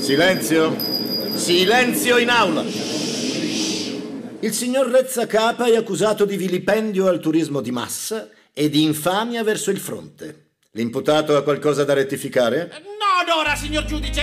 Silenzio. Silenzio in aula. Il signor Rezzacapa è accusato di vilipendio al turismo di massa e di infamia verso il fronte. L'imputato ha qualcosa da rettificare? Non ora, signor giudice.